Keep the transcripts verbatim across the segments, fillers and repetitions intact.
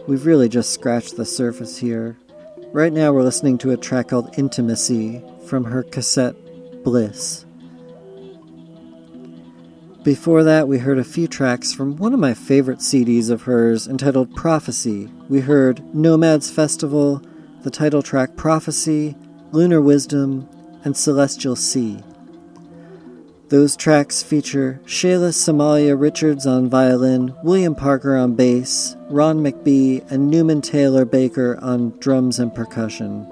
we've really just scratched the surface here. Right now we're listening to a track called Intimacy from her cassette Bliss. Before that, we heard a few tracks from one of my favorite C Ds of hers entitled Prophecy. We heard Nomads Festival, the title track Prophecy, Lunar Wisdom, and Celestial Sea. Those tracks feature Shayla Somalia Richards on violin, William Parker on bass, Ron McBee, and Newman Taylor Baker on drums and percussion.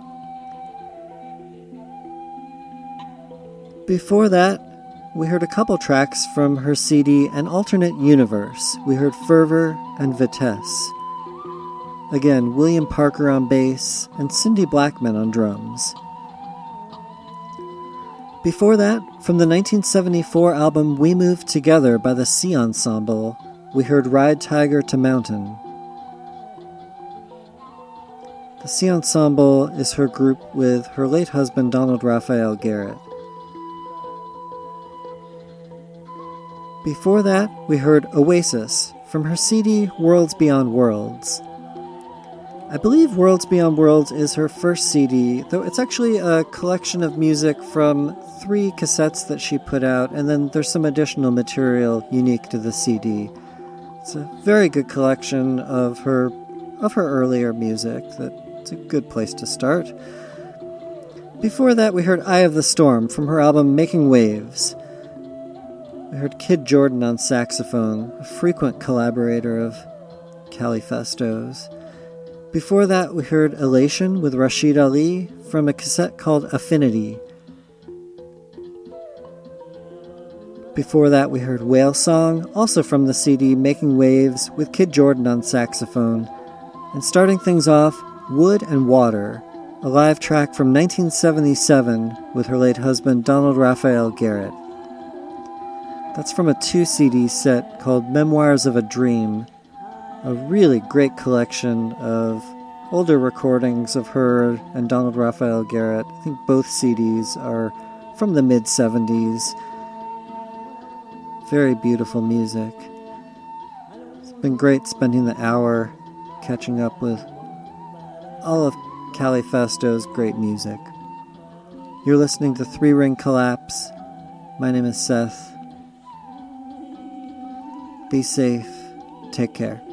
Before that, we heard a couple tracks from her C D An Alternate Universe. We heard Fervor and Vitesse. Again, William Parker on bass and Cindy Blackman on drums. Before that, from the nineteen seventy-four album We Move Together by the Sea Ensemble, we heard Ride Tiger to Mountain. The Sea Ensemble is her group with her late husband Donald Raphael Garrett. Before that, we heard Oasis from her C D Worlds Beyond Worlds. I believe Worlds Beyond Worlds is her first C D, though it's actually a collection of music from three cassettes that she put out, and then there's some additional material unique to the C D. It's a very good collection of her of her earlier music. That's a good place to start. Before that, we heard Eye of the Storm from her album Making Waves. We heard Kid Jordan on saxophone, a frequent collaborator of Callie Festo's. Before that, we heard Elation with Rashid Ali from a cassette called Affinity. Before that, we heard Whale Song, also from the C D Making Waves, with Kid Jordan on saxophone. And starting things off, Wood and Water, a live track from nineteen seventy-seven with her late husband Donald Raphael Garrett. That's from a two C D set called Memoirs of a Dream, a really great collection of older recordings of her and Donald Raphael Garrett. I think both C Ds are from the mid-seventies. Very beautiful music. It's been great spending the hour catching up with all of Callie Festo's great music. You're listening to Three Ring Collapse. My name is Seth. Be safe. Take care.